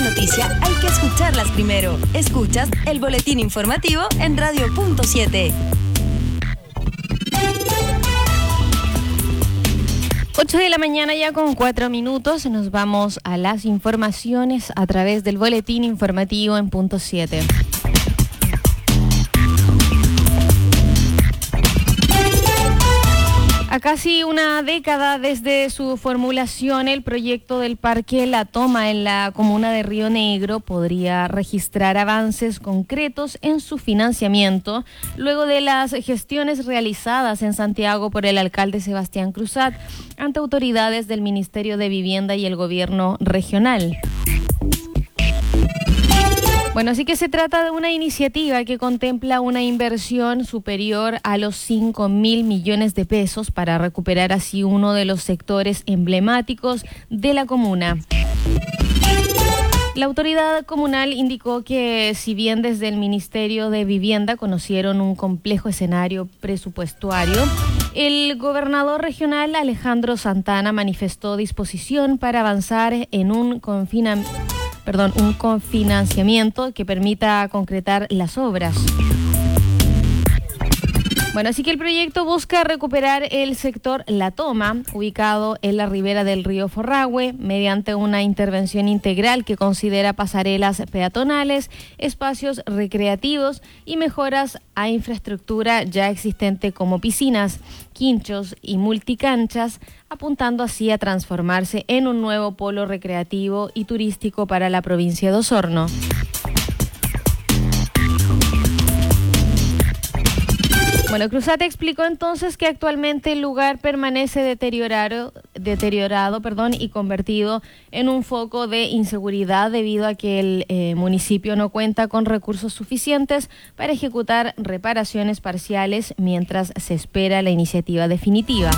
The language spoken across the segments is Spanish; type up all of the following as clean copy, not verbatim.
noticia hay que escucharlas primero. Escuchas el boletín informativo en Radio.7. 8 de la mañana ya con 4 minutos. Nos vamos a las informaciones a través del boletín informativo en Punto 7. A casi una década desde su formulación, el proyecto del Parque La Toma en la comuna de Río Negro podría registrar avances concretos en su financiamiento luego de las gestiones realizadas en Santiago por el alcalde Sebastián Cruzat ante autoridades del Ministerio de Vivienda y el Gobierno regional. Bueno, así que se trata de una iniciativa que contempla una inversión superior a los 5.000 millones de pesos para recuperar así uno de los sectores emblemáticos de la comuna. La autoridad comunal indicó que si bien desde el Ministerio de Vivienda conocieron un complejo escenario presupuestario, el gobernador regional Alejandro Santana manifestó disposición para avanzar en un cofinanciamiento que permita concretar las obras. Bueno, así que el proyecto busca recuperar el sector La Toma, ubicado en la ribera del río Forrahue, mediante una intervención integral que considera pasarelas peatonales, espacios recreativos y mejoras a infraestructura ya existente como piscinas, quinchos y multicanchas, apuntando así a transformarse en un nuevo polo recreativo y turístico para la provincia de Osorno. Bueno, Cruzat explicó entonces que actualmente el lugar permanece deteriorado y convertido en un foco de inseguridad debido a que el municipio no cuenta con recursos suficientes para ejecutar reparaciones parciales mientras se espera la iniciativa definitiva.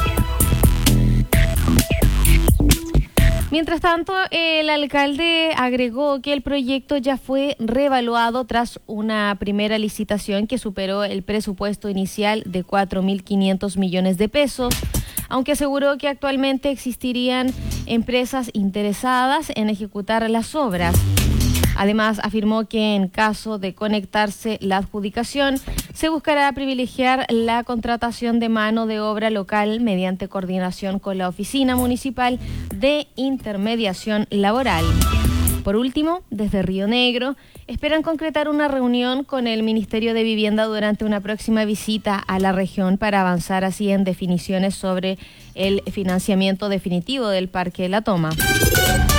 Mientras tanto, el alcalde agregó que el proyecto ya fue reevaluado tras una primera licitación que superó el presupuesto inicial de 4.500 millones de pesos, aunque aseguró que actualmente existirían empresas interesadas en ejecutar las obras. Además, afirmó que en caso de conectarse la adjudicación, se buscará privilegiar la contratación de mano de obra local mediante coordinación con la Oficina Municipal de Intermediación Laboral. Por último, desde Río Negro, esperan concretar una reunión con el Ministerio de Vivienda durante una próxima visita a la región para avanzar así en definiciones sobre el financiamiento definitivo del Parque La Toma.